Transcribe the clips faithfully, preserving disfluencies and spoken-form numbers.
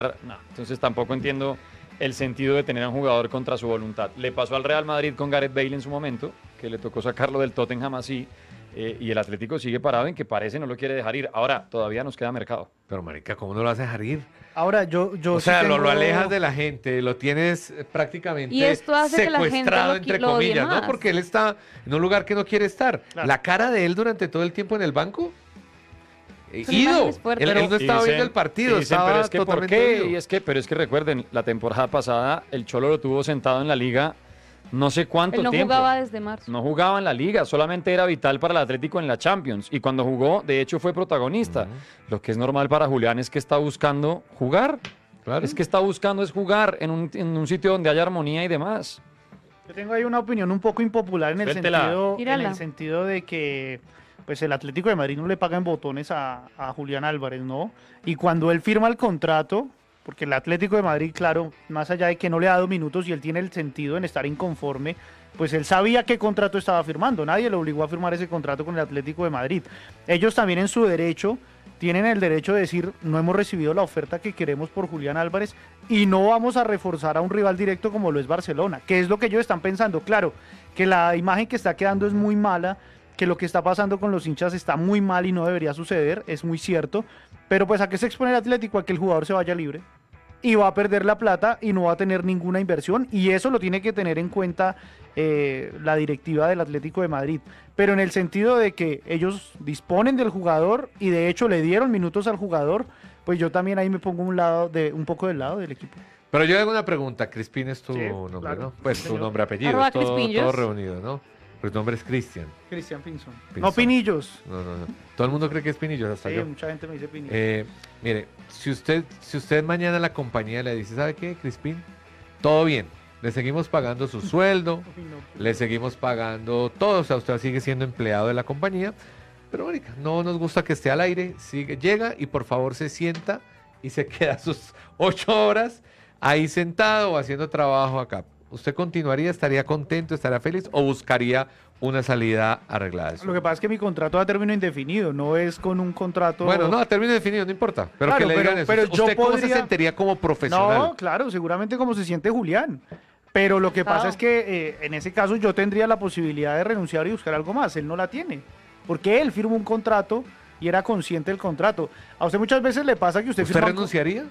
No, entonces tampoco entiendo el sentido de tener a un jugador contra su voluntad. Le pasó al Real Madrid con Gareth Bale en su momento, que le tocó sacarlo del Tottenham así, eh, y el Atlético sigue parado en que parece no lo quiere dejar ir. Ahora, todavía nos queda mercado. Pero marica, ¿cómo no lo vas a dejar ir? Ahora, yo, yo O sí sea, tengo... lo, lo alejas de la gente, lo tienes eh, prácticamente Y esto hace que la gente secuestrado, lo qui- entre lo odie comillas, ¿no? más. Porque él está en un lugar que no quiere estar. Claro. La cara de él durante todo el tiempo en el banco, eh, Son ido. imágenes fuertes. Él, él no Y estaba dicen- viendo el partido, y dicen, estaba pero es que ¿por totalmente qué? ido. Y es que, pero es que recuerden, la temporada pasada el Cholo lo tuvo sentado en la liga no sé cuánto Él no tiempo. jugaba desde marzo. No jugaba en la liga, solamente era vital para el Atlético en la Champions. Y cuando jugó, de hecho, fue protagonista. Lo que es normal para Julián es que está buscando jugar. Claro. Es que está buscando es jugar en un, en un sitio donde haya armonía y demás. Yo tengo ahí una opinión un poco impopular en el, Suéltela. sentido, en Tírala. el sentido de que pues el Atlético de Madrid no le paga en botones a, a Julián Álvarez, ¿no? Y cuando él firma el contrato, porque el Atlético de Madrid, claro, más allá de que no le ha dado minutos y él tiene el sentido en estar inconforme, pues él sabía qué contrato estaba firmando. Nadie le obligó a firmar ese contrato con el Atlético de Madrid. Ellos también en su derecho tienen el derecho de decir, no hemos recibido la oferta que queremos por Julián Álvarez y no vamos a reforzar a un rival directo como lo es Barcelona, que es lo que ellos están pensando. Claro, que la imagen que está quedando es muy mala, que lo que está pasando con los hinchas está muy mal y no debería suceder, es muy cierto, pero pues a qué se expone el Atlético, a que el jugador se vaya libre y va a perder la plata y no va a tener ninguna inversión, y eso lo tiene que tener en cuenta eh, la directiva del Atlético de Madrid, pero en el sentido de que ellos disponen del jugador y de hecho le dieron minutos al jugador, pues yo también ahí me pongo un lado de un poco del lado del equipo. Pero yo hago una pregunta, Crispín es tu Sí, nombre, claro. ¿no? Pues Sí, tu señor. nombre, apellido, Arroba es todo, Crispinillos. todo reunido, ¿no? Pues tu nombre es Cristian. Cristian Pinzón. Pinzón. No Pinillos. No, no, no. Todo el mundo cree que es Pinillos, hasta Sí, yo. mucha gente me dice Pinillos. Eh, mire, si usted, si usted mañana a la compañía le dice, ¿sabe qué, Crispín? Todo bien, le seguimos pagando su sueldo, Uy, no. le seguimos pagando todo, o sea, usted sigue siendo empleado de la compañía, pero, marica, no nos gusta que esté al aire, sigue, llega y por favor se sienta y se queda sus ocho horas ahí sentado o haciendo trabajo acá. ¿Usted continuaría, estaría contento, estaría feliz o buscaría una salida arreglada? Lo que pasa es que mi contrato a término indefinido, no es con un contrato... Bueno, no, a término definido, no importa. Pero Claro, que le pero- digan eso. pero yo ¿Usted cómo se podría- sentiría como profesional? No, claro, seguramente como se siente Julián. Pero lo que pasa Claro. es que eh, en ese caso yo tendría la posibilidad de renunciar y buscar algo más. Él no la tiene. Porque él firmó un contrato y era consciente del contrato. A usted muchas veces le pasa que usted, ¿Usted firma un co- renunciaría?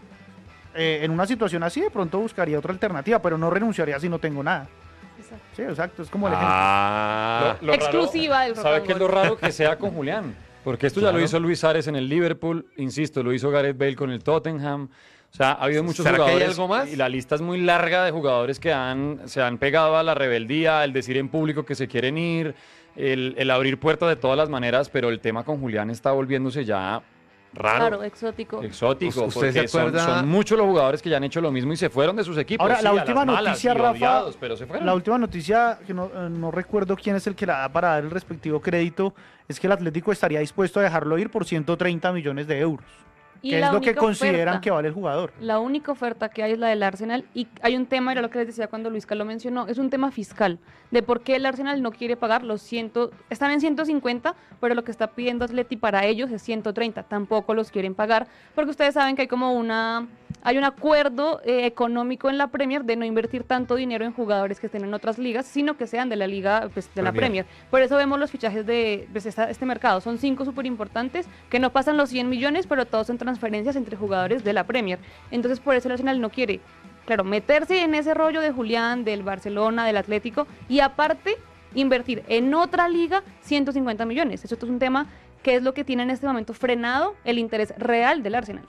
eh, en una situación así, de pronto buscaría otra alternativa, pero no renunciaría si no tengo nada. Exacto. Sí, exacto, es como el ejemplo. Ah, Lo- lo raro- Exclusiva del ¿Sabe Rock qué es and lo Roll? raro? Que sea con Julián. Porque esto ya Claro. lo hizo Luis Suárez en el Liverpool, insisto, lo hizo Gareth Bale con el Tottenham. O sea, ha habido muchos ¿Será que hay jugadores. algo más? Y la lista es muy larga de jugadores que han, se han pegado a la rebeldía, el decir en público que se quieren ir, el, el abrir puertas de todas las maneras, pero el tema con Julián está volviéndose ya raro. Claro, exótico. Exótico, ¿Usted se porque son- acuerda? son, muchos los jugadores que ya han hecho lo mismo y se fueron de sus equipos. Ahora, sí, la a última las malas noticia, y Rafa, odiados, pero se fueron. La última noticia, que no, eh, no recuerdo quién es el que la da para dar el respectivo crédito, es que el Atlético estaría dispuesto a dejarlo ir por ciento treinta millones de euros. Y Que es la lo que única consideran oferta- que vale el jugador. La única oferta que hay es la del Arsenal y hay un tema, era lo que les decía cuando Luisca lo mencionó, es un tema fiscal, de por qué el Arsenal no quiere pagar los cien, están en ciento cincuenta, pero lo que está pidiendo Atleti para ellos es ciento treinta, tampoco los quieren pagar, porque ustedes saben que hay como una, hay un acuerdo eh, económico en la Premier de no invertir tanto dinero en jugadores que estén en otras ligas, sino que sean de la liga, pues, de la Premier. Premier. Por eso vemos los fichajes de pues, esta- este mercado, son cinco súper importantes, que no pasan los cien millones, pero todos son transferencias entre jugadores de la Premier. Entonces por eso el Arsenal no quiere, claro, meterse en ese rollo de Julián, del Barcelona, del Atlético, y aparte invertir en otra liga ciento cincuenta millones. Eso es un tema que es lo que tiene en este momento frenado el interés real del Arsenal.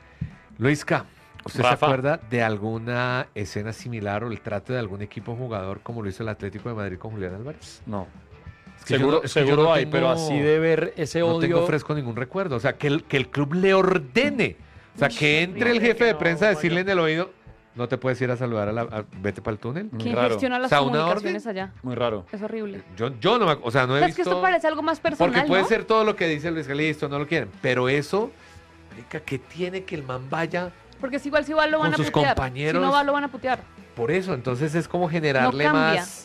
Luisca, ¿usted Rafa. se acuerda de alguna escena similar o el trato de algún equipo jugador como lo hizo el Atlético de Madrid con Julián Álvarez? No. Es que yo seguro no- es que yo seguro no hay, tengo- pero así de ver ese No tengo odio. fresco ningún recuerdo. O sea, que el, que el club le ordene. O sea, que entre el horrible jefe que de no prensa a vaya. decirle en el oído, no te puedes ir a saludar a la... a- vete para el túnel. Muy ¿Quién raro. gestiona las O sea, una comunicaciones allá? Muy raro. Es horrible. Yo, yo no me... O sea, no he Pero es que visto... esto parece algo más personal, Porque puede ¿no? ser todo lo que dice Luis, que listo, no lo quieren. Pero eso, marica, ¿qué tiene que el man vaya? Porque si igual si va lo van Con a sus putear. compañeros. Si no va lo van a putear. Por eso, entonces es como generarle cambia. más...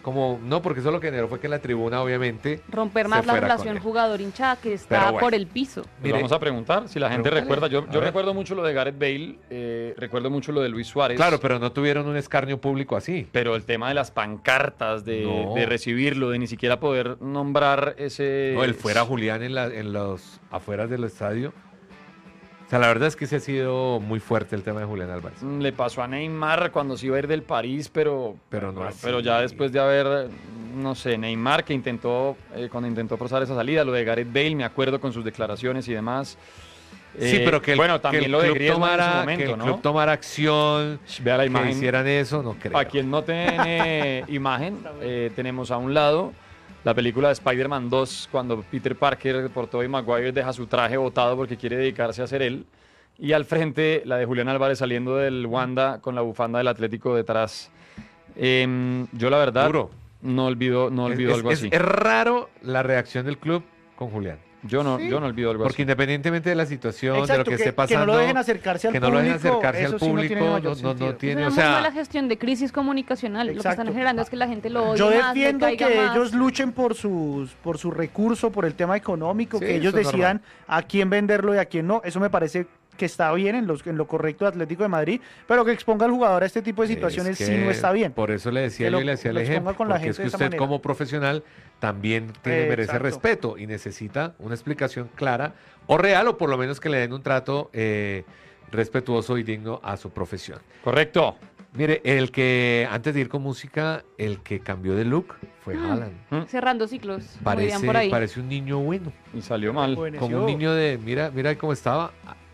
como, no, porque eso lo que generó fue que la tribuna, obviamente, Romper se más la fuera con relación él. jugador-hinchada que está Pero bueno. por el piso. Pues Mire, vamos a preguntar si la gente pregúntale. recuerda. Yo, A yo ver. recuerdo mucho lo de Gareth Bale, eh, recuerdo mucho lo de Luis Suárez. Claro, pero no tuvieron un escarnio público así. Pero el tema de las pancartas, de, No. de recibirlo, de ni siquiera poder nombrar ese... No, el fuera Julián en, la, en los afueras del estadio. O sea, la verdad es que se ha sido muy fuerte el tema de Julián Álvarez. Le pasó a Neymar cuando se iba a ir del París, pero, Pero no así. pero ya después de haber, no sé, Neymar que intentó, eh, cuando intentó forzar esa salida, lo de Gareth Bale, me acuerdo con sus declaraciones y demás. Sí, Eh, pero que el, bueno, que también el lo de club Griezmann en su tomara, momento, que el ¿no? club tomara acción, Vea la que imagen. hicieran eso, no creo. A quien no tiene imagen, eh, tenemos a un lado la película de Spider-Man dos, cuando Peter Parker por Tobey Maguire deja su traje botado porque quiere dedicarse a ser él. Y al frente, la de Julián Álvarez saliendo del Wanda con la bufanda del Atlético detrás. Em, yo, la verdad, Duro. no olvido, no Es- olvido es, algo es- así. es raro la reacción del club con Julián. Yo no, Sí. yo no olvido algo Porque así. independientemente de la situación, de lo Exacto, que, que, esté que pasando, no lo dejen acercarse al que no público. lo dejen acercarse al eso sí no público, tiene no, mayor no, no sentido. tiene, es o una muy sea, mala gestión de crisis comunicacional. Lo que están Exacto. generando es que la gente lo odie Yo más, le defiendo caiga que más. ellos luchen por sus por su recurso, por el tema económico, Sí, que ellos eso es decidan a quién venderlo y a quién no. Eso me parece que está bien en, los, en lo correcto de Atlético de Madrid, pero que exponga al jugador a este tipo de situaciones es sí no que está bien. Por eso le decía Que yo lo- y le hacía el lo exponga ejemplo, con la porque es gente que de esa usted manera. como profesional también tiene, Eh, merece exacto. respeto y necesita una explicación clara o real, o por lo menos que le den un trato eh, respetuoso y digno a su profesión. Correcto. Mire, el que, antes de ir con música, el que cambió de look fue Mm. Haaland. Cerrando ciclos. Muy bien Parece, por ahí. parece un niño bueno, Y salió mal. Bueno, como un niño de, mira, mira cómo estaba.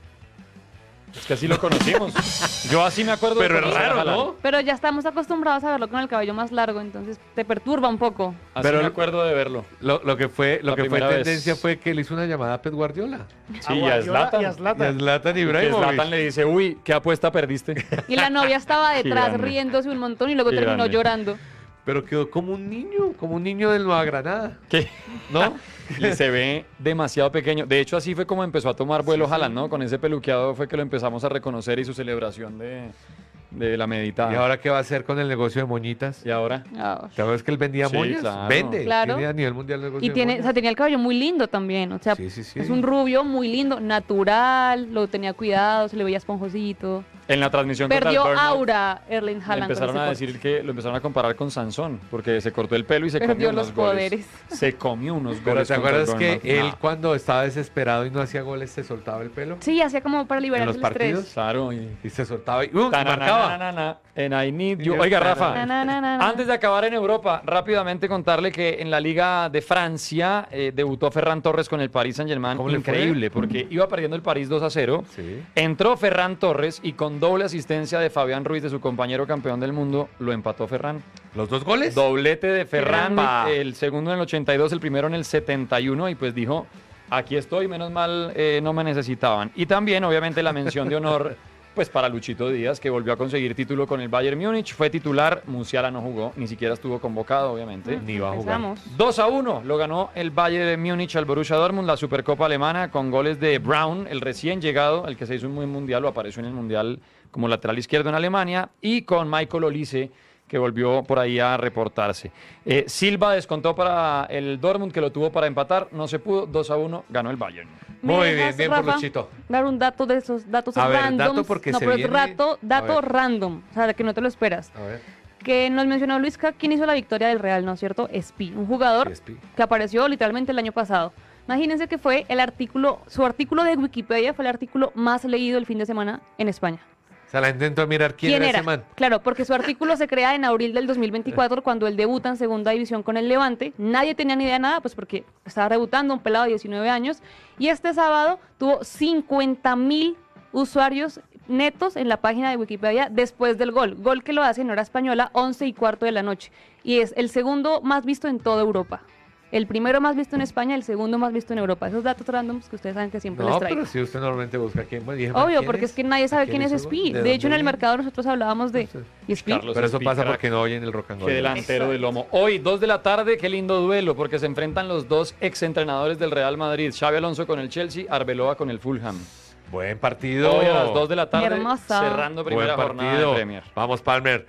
Es que así lo conocimos. Yo así me acuerdo. de Pero es conocer a raro, Haaland. ¿no? Pero ya estamos acostumbrados a verlo con el cabello más largo, entonces te perturba un poco. Así Pero- me acuerdo de verlo. Lo, lo que fue, lo La que fue primera vez. tendencia fue que le hizo una llamada a Pep Guardiola. Sí, y a Guardiola Zlatan. y a Y a Zlatan. Zlatan Que Ibrahimovic. Zlatan le dice, uy, ¿qué apuesta perdiste? Y la novia estaba Qué detrás grande. riéndose un montón y luego Qué terminó grande. llorando. Pero quedó como un niño, como un niño del Nueva Granada, ¿Qué? ¿no? Y se ve demasiado pequeño. De hecho, así fue como empezó a tomar vuelo Haaland, ¿no? Con ese peluqueado fue que lo empezamos a reconocer y su celebración de, de la meditada. ¿Y ahora qué va a hacer con el negocio de moñitas? ¿Y ahora? Ah, ¿Te acuerdas que él vendía Sí, moñas? claro. Vende. Claro. Tiene a nivel mundial negocio Y de tiene, o moñas. sea, tenía el cabello muy lindo también. O sea, Sí, sí, sí. es un rubio muy lindo, natural, lo tenía cuidado, se le veía esponjosito. En la transmisión contra Perdió el Bournemouth, aura Erling le Haaland. con empezaron ese a corte. decir que lo empezaron a comparar con Sansón, porque se cortó el pelo y se Perdió comió los unos goles. poderes. Se comió unos Pero goles. ¿te contra el acuerdas que Bournemouth? él Nah, cuando estaba desesperado y no hacía goles se soltaba el pelo? Sí, hacía como para liberar los el partidos? estrés. Claro. Y... Y se soltaba y ¡uh! Ta-na-na-na-na-na, marcaba. En I need you. Y- Oiga, Rafa, Na, na, na, na, na. antes de acabar en Europa, rápidamente contarle que en la Liga de Francia eh, debutó Ferran Torres con el Paris Saint-Germain. ¿Cómo le fue? Increíble, porque iba perdiendo el París dos a cero. Sí. Entró Ferran Torres y con doble asistencia de Fabián Ruiz, de su compañero campeón del mundo, lo empató Ferran. ¿Los dos goles? Doblete de Ferran, grande. el segundo en el ochenta y dos, el primero en el setenta y uno, y pues dijo, aquí estoy, menos mal eh, no me necesitaban. Y también, obviamente, la mención de honor pues para Luchito Díaz, que volvió a conseguir título con el Bayern Múnich, fue titular, Musiala no jugó, ni siquiera estuvo convocado, obviamente. Ni va a jugar. Empezamos. dos a uno lo ganó el Bayern Múnich al Borussia Dortmund, la Supercopa alemana, con goles de Braun, el recién llegado, el que se hizo un buen mundial o apareció en el mundial como lateral izquierdo en Alemania, y con Michael Olise, que volvió por ahí a reportarse. Eh, Silva descontó para el Dortmund, que lo tuvo para empatar, no se pudo, dos a uno ganó el Bayern. ¿Me Muy dejas, bien, bien por Rafa, Luchito. dar un dato de esos datos A ver, randoms? dato porque no, se pero viene- es rato, a dato ver. random, o sea, que no te lo esperas. A ver. Que nos mencionó Luisca, ¿quién hizo la victoria del Real, no es cierto? Espi, un jugador Sí, Espi. que apareció literalmente el año pasado. Imagínense que fue el artículo, su artículo de Wikipedia fue el artículo más leído el fin de semana en España. O sea, la gente intentó mirar quién, era, ese man. Claro, porque su artículo se crea en abril del dos mil veinticuatro cuando él debuta en segunda división con el Levante. Nadie tenía ni idea de nada, pues porque estaba debutando, un pelado de diecinueve años. Y este sábado tuvo cincuenta mil usuarios netos en la página de Wikipedia después del gol. Gol que lo hace en hora española, once y cuarto de la noche. Y es el segundo más visto en toda Europa. El primero más visto en España, el segundo más visto en Europa. Esos datos randoms que ustedes saben que siempre les No, traigo. pero si usted normalmente busca quién. Bueno, dije, man, Obvio, ¿quién porque es que nadie ¿A sabe quién es hizo gol? Spi. ¿De De hecho, en dónde el viene? mercado nosotros hablábamos de No sé. ¿y Spi? Carlos Pero eso Spi, pasa crack. porque no oyen el rock and roll. Qué delantero de lomo. Hoy, dos de la tarde, qué lindo duelo, porque se enfrentan los dos exentrenadores del Real Madrid. Xavi Alonso con el Chelsea, Arbeloa con el Fulham. Buen partido. Hoy a las dos de la tarde, Hermosa. cerrando Buen primera jornada de partido. Premier. Vamos, Palmer.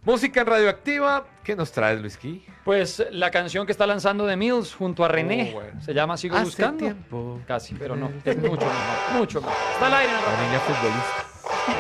Música en Radioactiva. ¿Qué nos traes, Luisqui? Pues la canción que está lanzando The Mills junto a René. Oh, bueno. Se llama Sigo Hace Buscando. tiempo. Casi, pero no. Es mucho mejor. Mucho mejor. Está al aire en el La niña futbolista.